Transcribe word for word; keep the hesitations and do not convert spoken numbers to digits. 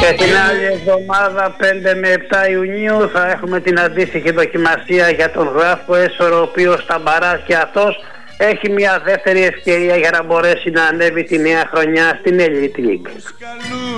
Και την άλλη εβδομάδα πέντε με επτά Ιουνίου θα έχουμε την αντίστοιχη δοκιμασία για τον Γράφο Έσορο, ο οποίος στα μπαράκια αυτός έχει μια δεύτερη ευκαιρία για να μπορέσει να ανέβει τη νέα χρονιά στην Elite League.